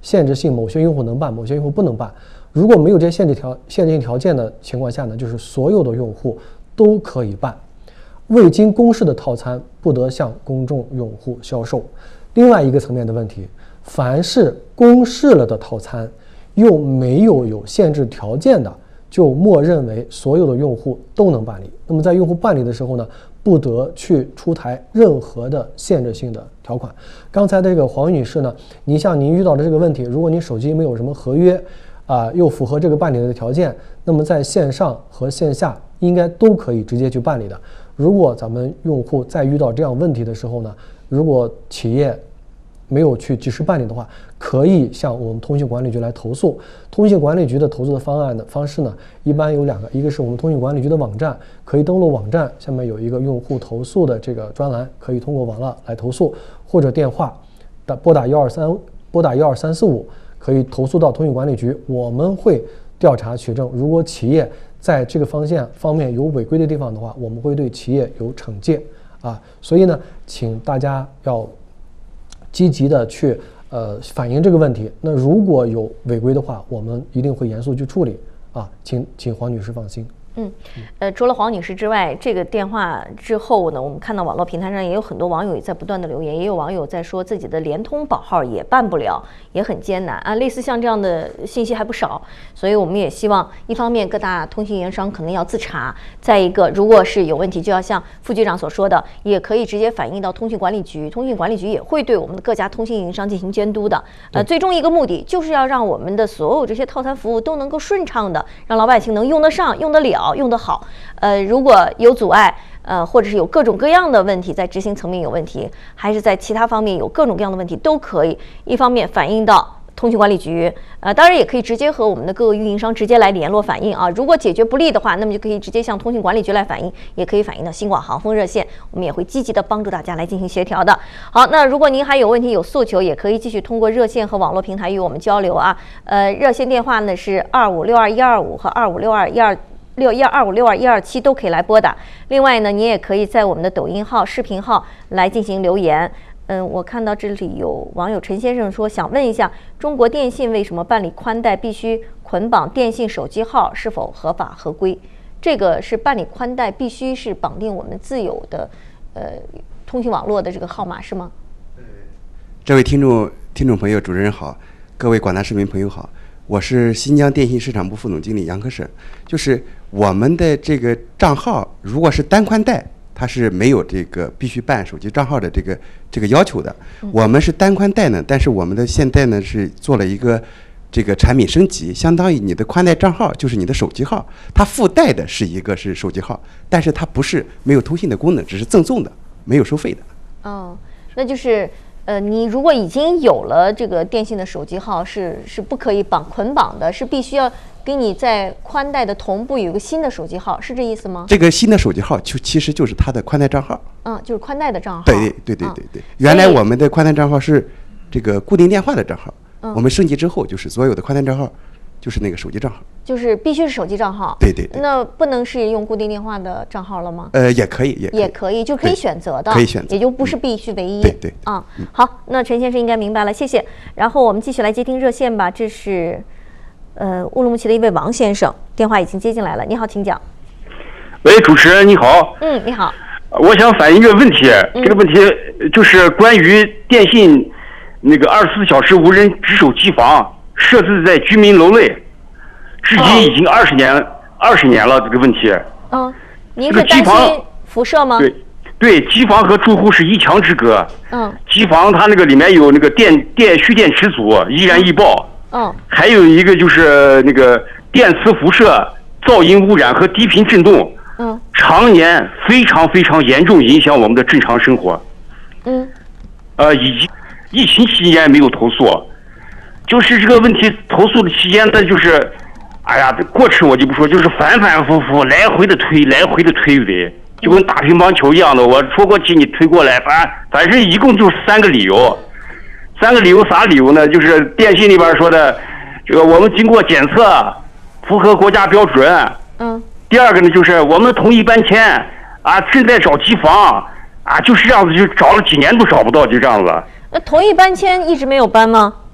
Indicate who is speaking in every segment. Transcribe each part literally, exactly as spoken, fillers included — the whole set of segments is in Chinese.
Speaker 1: 限制性，某些用户能办，某些用户不能办。如果没有这些限制条限制性条件的情况下呢，就是所有的用户都可以办。未经公示的套餐不得向公众用户销售。另外一个层面的问题，凡是公示了的套餐又没有有限制条件的，就默认为所有的用户都能办理。那么在用户办理的时候呢，不得去出台任何的限制性的条款。刚才这个黄女士呢，您像您遇到的这个问题，如果您手机没有什么合约啊、呃，又符合这个办理的条件，那么在线上和线下应该都可以直接去办理的。如果咱们用户在遇到这样问题的时候呢，如果企业没有去及时办理的话，可以向我们通信管理局来投诉。通信管理局的投诉的方案的方式呢，一般有两个，一个是我们通信管理局的网站，可以登录网站，下面有一个用户投诉的这个专栏，可以通过网络来投诉，或者电话打拨打幺二三拨打幺二三四五，可以投诉到通信管理局，我们会调查取证。如果企业在这个方向方面有违规的地方的话，我们会对企业有惩戒啊。所以呢，请大家要积极的去呃反映这个问题。那如果有违规的话，我们一定会严肃去处理啊，请请黄女士放心。
Speaker 2: 嗯，呃，除了黄女士之外，这个电话之后呢，我们看到网络平台上也有很多网友也在不断的留言，也有网友在说自己的联通保号也办不了，也很艰难啊。类似像这样的信息还不少，所以我们也希望，一方面各大通信运营商可能要自查，再一个，如果是有问题，就要像副局长所说的，也可以直接反映到通信管理局，通信管理局也会对我们的各家通信运营商进行监督的。呃，最终一个目的就是要让我们的所有这些套餐服务都能够顺畅的，让老百姓能用得上、用得了。用得好，呃，如果有阻碍，呃，或者是有各种各样的问题，在执行层面有问题，还是在其他方面有各种各样的问题，都可以一方面反映到通信管理局，呃，当然也可以直接和我们的各个运营商直接来联络反映啊。如果解决不利的话，那么就可以直接向通信管理局来反映，也可以反映到新广航风热线，我们也会积极的帮助大家来进行协调的。好，那如果您还有问题有诉求，也可以继续通过热线和网络平台与我们交流啊。呃，热线电话呢是二五六二一二五和二五六二一二。六一二五六二一二七都可以来拨打。另外呢，你也可以在我们的抖音号、视频号来进行留言。嗯，我看到这里有网友陈先生说，想问一下，中国电信为什么办理宽带必须捆绑电信手机号，是否合法合规？这个是办理宽带必须是绑定我们自有的呃通讯网络的这个号码是吗？
Speaker 3: 这位听众听众朋友，主持人好，各位广大市民朋友好。我是新疆电信市场部副总经理杨科审。就是我们的这个账号，如果是单宽带，它是没有这个必须办手机账号的这个这个要求的。我们是单宽带呢，但是我们的现在呢是做了一个这个产品升级，相当于你的宽带账号就是你的手机号，它附带的是一个是手机号，但是它不是没有通信的功能，只是赠送的，没有收费的。
Speaker 2: 哦，那就是。呃，你如果已经有了这个电信的手机号，是是不可以绑捆绑的，是必须要给你在宽带的同步有一个新的手机号，是这意思吗？
Speaker 3: 这个新的手机号就其实就是它的宽带账号。
Speaker 2: 嗯，就是宽带的账号。
Speaker 3: 对对对对对对。嗯、原来我们的宽带账号是这个固定电话的账号，嗯、我们升级之后就是所有的宽带账号就是那个手机账号。
Speaker 2: 就是必须是手机账号。
Speaker 3: 对对对。
Speaker 2: 那不能是用固定电话的账号了吗？
Speaker 3: 呃，也可以，也可以
Speaker 2: 也可以，就可以选择的，
Speaker 3: 可以选择，
Speaker 2: 也就不是必须唯一。
Speaker 3: 嗯、对对
Speaker 2: 啊、嗯，好，那陈先生应该明白了，谢谢。然后我们继续来接听热线吧，这是呃乌鲁木齐的一位王先生，电话已经接进来了，你好，请讲。
Speaker 4: 喂，主持人你好。
Speaker 2: 嗯，你好。
Speaker 4: 我想反映一个问题，嗯、这个问题就是关于电信那个二十四小时无人值守机房设置在居民楼内。至今已经二十年二十、哦、年了，这个问题。
Speaker 2: 嗯，您是担心辐射吗？
Speaker 4: 对，对，机房和住户是一墙之隔。
Speaker 2: 嗯。
Speaker 4: 机房它那个里面有那个电电蓄电池组，易燃易爆。
Speaker 2: 嗯。
Speaker 4: 还有一个就是那个电磁辐射、噪音污染和低频震动。
Speaker 2: 嗯。
Speaker 4: 常年非常非常严重影响我们的正常生活。
Speaker 2: 嗯。
Speaker 4: 呃，以及疫情期间没有投诉，就是这个问题投诉的期间，那就是。哎呀，这过程我就不说，就是反反复复来回的推，来回的推诿，就跟打乒乓球一样的。我说过去，你推过来，反反正一共就是三个理由。三个理由啥理由呢？就是电信里边说的，这个我们经过检测，符合国家标准。
Speaker 2: 嗯。
Speaker 4: 第二个呢，就是我们同意搬迁，啊，正在找机房，啊，就是这样子，就找了几年都找不到，就这样子。
Speaker 2: 那同意搬迁一直没有搬吗？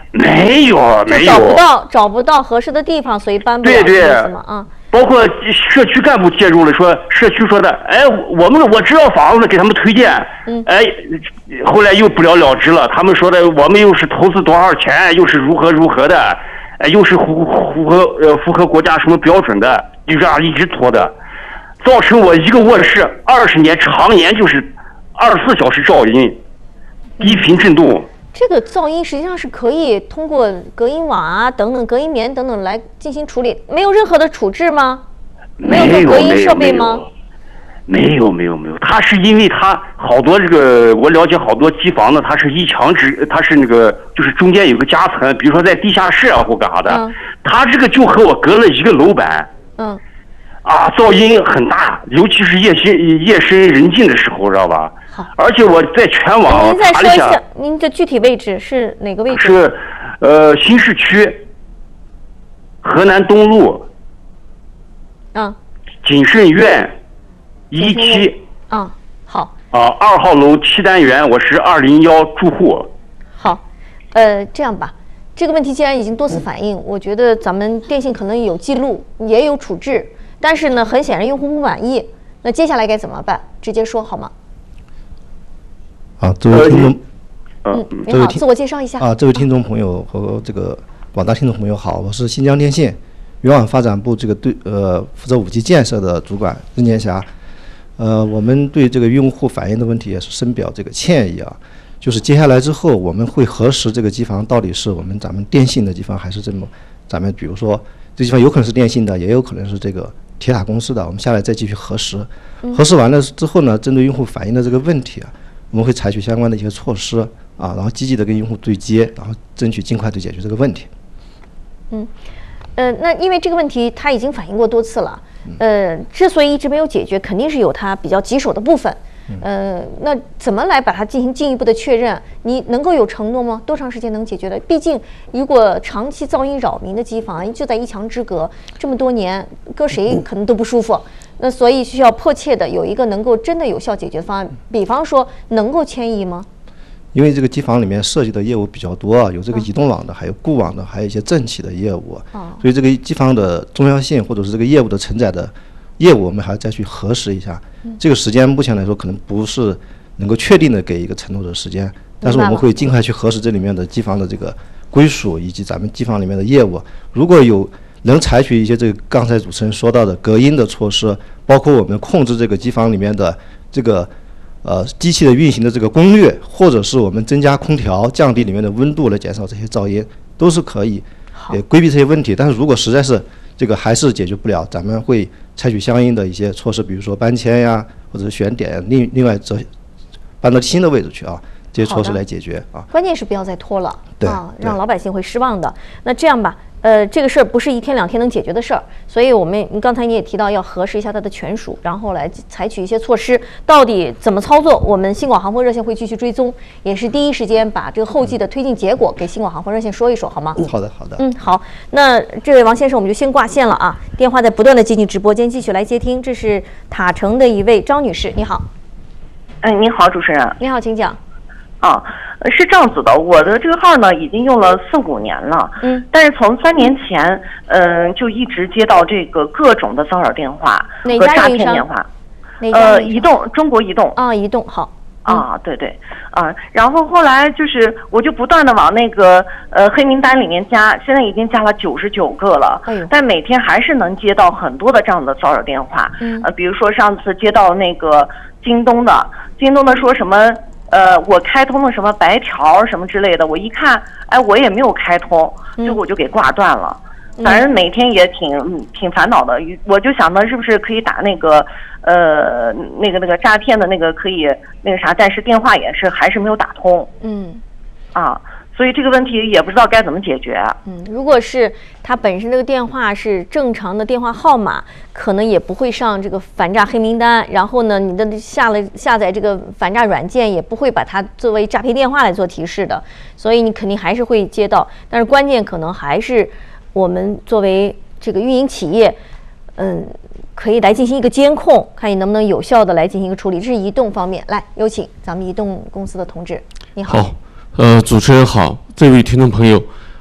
Speaker 4: 没有没有，
Speaker 2: 找不到找不到合适的地方，所以搬不了，
Speaker 4: 对对，
Speaker 2: 是意思吗？啊。
Speaker 4: 包括社区干部介入了，说社区说的，哎，我们我知道房子给他们推荐，
Speaker 2: 嗯，
Speaker 4: 哎，后来又不了了之了。他们说的，我们又是投资多少钱，又是如何如何的，哎，又是符符合呃符合国家什么标准的，就这样一直拖的，造成我一个卧室二十年常年就是二十四小时噪音，低频震动。
Speaker 2: 这个噪音实际上是可以通过隔音网啊等等隔音棉等等来进行处理，没有任何的处置吗？没有做隔音设备吗？
Speaker 4: 没有没有没有，它是因为它好多这个我了解好多机房呢，它是一墙之，它是那个就是中间有个夹层，比如说在地下室啊或干啥的，
Speaker 2: 嗯，
Speaker 4: 它这个就和我隔了一个楼板，
Speaker 2: 嗯，
Speaker 4: 啊，噪音很大，尤其是夜深夜深人静的时候，知道吧？
Speaker 2: 好，
Speaker 4: 而且我在全网
Speaker 2: 您再说一
Speaker 4: 查了下，
Speaker 2: 下您的具体位置是哪个位置？
Speaker 4: 是呃新市区河南东路
Speaker 2: 啊，
Speaker 4: 谨慎院一期
Speaker 2: 啊，好
Speaker 4: 啊二号楼七单元，我是二零幺住户。
Speaker 2: 好，呃，这样吧，这个问题既然已经多次反映，我觉得咱们电信可能有记录，也有处置，但是呢，很显然用户不满意，那接下来该怎么办？直接说好吗？
Speaker 5: 啊，这位听众，
Speaker 2: 嗯，您好，自我介绍一下。
Speaker 5: 啊，这位听众朋友和这个广大听众朋友好，我是新疆电信远网发展部这个对呃负责五 G 建设的主管任建霞。呃，我们对这个用户反映的问题也是深表这个歉意啊。就是接下来之后，我们会核实这个机房到底是我们咱们电信的机房，还是这么咱们比如说这机房有可能是电信的，也有可能是这个铁塔公司的，我们下来再继续核实。核实完了之后呢，针对用户反映的这个问题啊。我们会采取相关的一些措施啊，然后积极的跟用户对接，然后争取尽快的解决这个问题。
Speaker 2: 嗯，呃，那因为这个问题它已经反映过多次了，呃，之所以一直没有解决，肯定是有它比较棘手的部分。呃，那怎么来把它进行进一步的确认？你能够有承诺吗？多长时间能解决的？毕竟，如果长期噪音扰民的机房就在一墙之隔，这么多年，搁谁可能都不舒服。那所以需要迫切的有一个能够真的有效解决方案。比方说，能够迁移吗？
Speaker 5: 因为这个机房里面涉及的业务比较多，有这个移动网的，还有固网的，还有一些政企的业务。
Speaker 2: 哦，
Speaker 5: 所以这个机房的重要性，或者是这个业务的承载的业务，我们还要再去核实一下。这个时间目前来说可能不是能够确定的给一个承诺的时间，但是我们会尽快去核实这里面的机房的这个归属以及咱们机房里面的业务。如果有能采取一些这个刚才主持人说到的隔音的措施，包括我们控制这个机房里面的这个呃机器的运行的这个功率，或者是我们增加空调降低里面的温度来减少这些噪音，都是可以也规避这些问题。但是如果实在是这个还是解决不了，咱们会采取相应的一些措施，比如说搬迁呀，或者是选点另另外择搬到新的位置去啊，这些措施来解决啊。
Speaker 2: 关键是不要再拖了，
Speaker 5: 对
Speaker 2: 啊，让老百姓会失望的。那这样吧，呃，这个事儿不是一天两天能解决的事儿，所以我们刚才你也提到要核实一下它的权属，然后来采取一些措施，到底怎么操作，我们新广航风热线会继续追踪，也是第一时间把这个后继的推进结果给新广航风热线说一说，好吗？
Speaker 5: 好的，好的。
Speaker 2: 嗯，好，那这位王先生我们就先挂线了啊，电话在不断的接进直播间，继续来接听。这是塔城的一位张女士，你好。
Speaker 6: 哎，你好，主持人。
Speaker 2: 你好，请讲。
Speaker 6: 啊，是这样子的，我的这个号呢已经用了四五年了，
Speaker 2: 嗯，
Speaker 6: 但是从三年前，嗯、呃，就一直接到这个各种的骚扰电话和诈骗电话。
Speaker 2: 哪家
Speaker 6: 呃，移动，中国移动。
Speaker 2: 啊，移动好。
Speaker 6: 啊，对对，啊，然后后来就是我就不断的往那个呃黑名单里面加，现在已经加了九十九个了，
Speaker 2: 哎呦，
Speaker 6: 但每天还是能接到很多的这样的骚扰电话，
Speaker 2: 嗯，
Speaker 6: 呃，比如说上次接到那个京东的，京东的说什么呃我开通了什么白条什么之类的，我一看，哎，我也没有开通，就我就给挂断了。
Speaker 2: 嗯，
Speaker 6: 反正每天也挺挺烦恼的，我就想着是不是可以打那个呃那个那个诈骗的那个可以那个啥，但是电话也是还是没有打通。
Speaker 2: 嗯，
Speaker 6: 啊，所以这个问题也不知道该怎么解决。
Speaker 2: 嗯，如果是他本身这个电话是正常的电话号码，可能也不会上这个反诈黑名单。然后呢，你的下了下载这个反诈软件也不会把它作为诈骗电话来做提示的，所以你肯定还是会接到。但是关键可能还是我们作为这个运营企业，嗯，可以来进行一个监控，看你能不能有效的来进行一个处理。这是移动方面，来有请咱们移动公司的同志，你好。
Speaker 7: 好，呃，主持人好，这位听众朋友，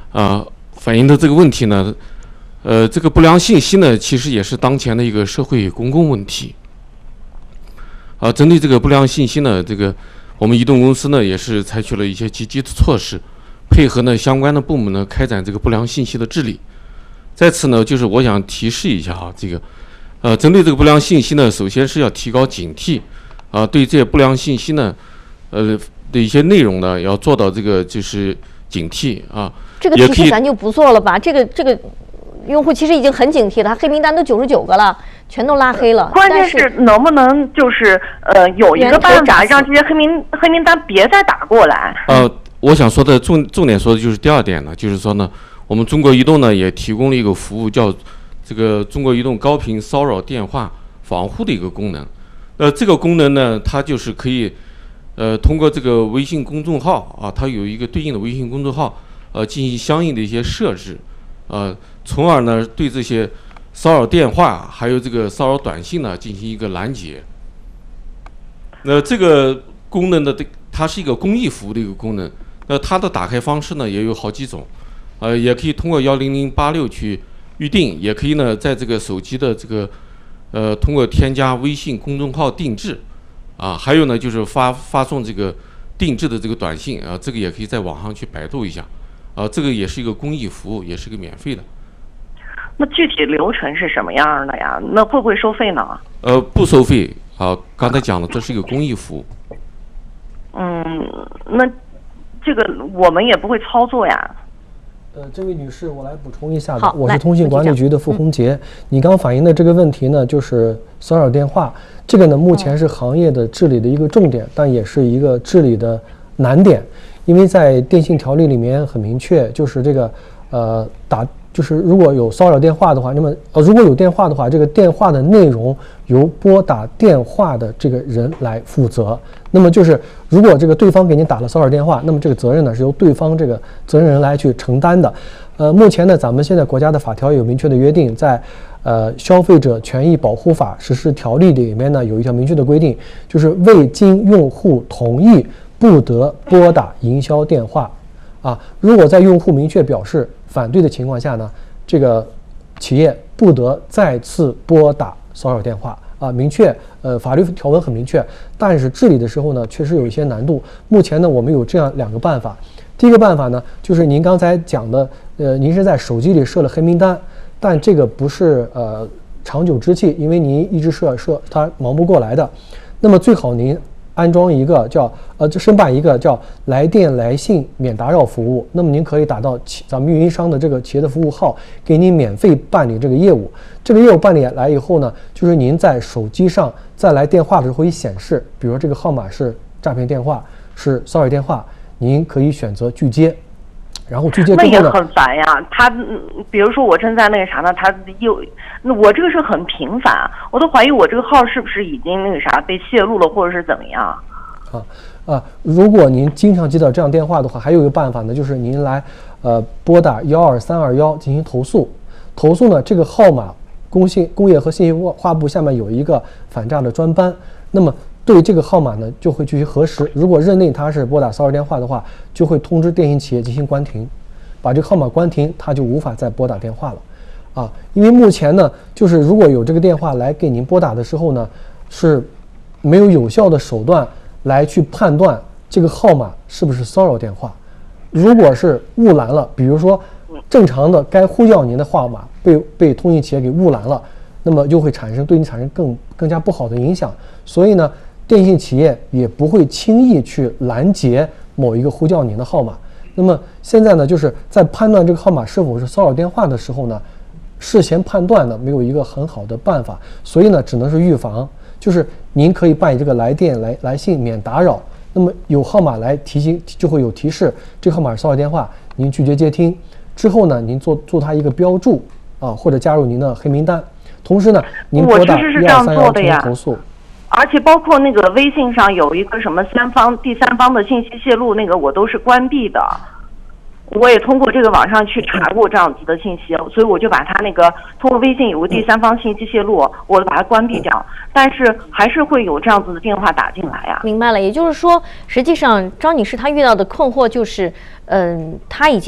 Speaker 7: 啊、呃、反映的这个问题呢，呃，这个不良信息呢，其实也是当前的一个社会公共问题。啊、呃，针对这个不良信息呢，这个我们移动公司呢也是采取了一些积极的措施，配合呢相关的部门呢开展这个不良信息的治理。在此呢，就是我想提示一下啊，这个，呃，针对这个不良信息呢，首先是要提高警惕，啊、呃，对这些不良信息呢，呃的一些内容呢，要做到这个就是警惕啊。
Speaker 2: 这个提示咱就不做了吧？这个这个用户其实已经很警惕了，黑名单都九十九个了，全都拉黑了。
Speaker 6: 关键是能不能就是呃有一个办法让这些黑名黑名单别再打过来？
Speaker 7: 呃，我想说的重重点说的就是第二点呢，就是说呢。我们中国移动呢也提供了一个服务，叫这个中国移动高频骚扰电话防护的一个功能。呃，这个功能呢，它就是可以，呃，通过这个微信公众号啊，它有一个对应的微信公众号，呃，进行相应的一些设置，呃，从而呢对这些骚扰电话还有这个骚扰短信呢进行一个拦截。那这个功能的它是一个公益服务的一个功能，那它的打开方式呢也有好几种。呃，也可以通过幺零零八六去预定，也可以呢，在这个手机的这个，呃，通过添加微信公众号定制，啊，还有呢就是发发送这个定制的这个短信啊，这个也可以在网上去百度一下，啊，这个也是一个公益服务，也是个免费的。
Speaker 6: 那具体流程是什么样的呀？那会不会收费呢？
Speaker 7: 呃，不收费啊，刚才讲了，这是一个公益服务。
Speaker 6: 嗯，那这个我们也不会操作呀。
Speaker 1: 呃，这位女士，我来补充一下
Speaker 2: 吧。
Speaker 1: 我是通信管理局的付红杰。嗯、你刚反映的这个问题呢，就是骚扰电话，这个呢目前是行业的治理的一个重点，但也是一个治理的难点，因为在电信条例里面很明确，就是这个呃打。就是如果有骚扰电话的话，那么呃如果有电话的话，这个电话的内容由拨打电话的这个人来负责。那么就是如果这个对方给您打了骚扰电话，那么这个责任呢是由对方这个责任人来去承担的。呃，目前呢，咱们现在国家的法条有明确的约定，在呃消费者权益保护法实施条例里面呢有一条明确的规定，就是未经用户同意不得拨打营销电话。啊，如果在用户明确表示反对的情况下呢，这个企业不得再次拨打骚扰电话啊，明确，呃，法律条文很明确，但是治理的时候呢，确实有一些难度。目前呢，我们有这样两个办法。第一个办法呢，就是您刚才讲的，呃，您是在手机里设了黑名单，但这个不是呃长久之计，因为您一直设设它忙不过来的。那么最好您安装一个叫呃，就申办一个叫来电来信免打扰服务。那么您可以打到企咱们运营商的这个企业的服务号，给您免费办理这个业务。这个业务办理来以后呢，就是您在手机上再来电话的时候会显示，比如说这个号码是诈骗电话，是骚扰电话，您可以选择拒接。然后拒接之后呢，
Speaker 6: 那也很烦呀。他比如说我正在那个啥呢，他又那我这个是很频繁，我都怀疑我这个号是不是已经那个啥被泄露了，或者是怎么样。
Speaker 1: 啊啊！如果您经常接到这样电话的话，还有一个办法呢，就是您来呃拨打幺二三二幺进行投诉。投诉呢，这个号码工信工业和信息化部下面有一个反诈的专班，那么对这个号码呢就会进行核实，如果认定它是拨打骚扰电话的话，就会通知电信企业进行关停，把这个号码关停，它就无法再拨打电话了。啊，因为目前呢，就是如果有这个电话来给您拨打的时候呢，是没有有效的手段来去判断这个号码是不是骚扰电话。如果是误拦了，比如说正常的该呼叫您的号码被被通信企业给误拦了，那么就会产生对你产生更更加不好的影响。所以呢，电信企业也不会轻易去拦截某一个呼叫您的号码。那么现在呢，就是在判断这个号码是否是骚扰电话的时候呢，事先判断呢没有一个很好的办法，所以呢只能是预防，就是您可以办理这个来电来来信免打扰。那么有号码来提醒，就会有提示，这个号码是骚扰电话，您拒绝接听。之后呢，您做做它一个标注啊，或者加入您的黑名单。同时呢，您拨打一二三幺进行投诉。
Speaker 6: 而且包括那个微信上有一个什么三方第三方的信息泄露，那个我都是关闭的。我也通过这个网上去查过这样子的信息，所以我就把它那个通过微信有个第三方信息泄露，我把它关闭掉。但是还是会有这样子的电话打进来呀。
Speaker 2: 明白了，也就是说，实际上张女士她遇到的困惑就是，嗯，她已经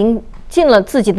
Speaker 2: 进了自己的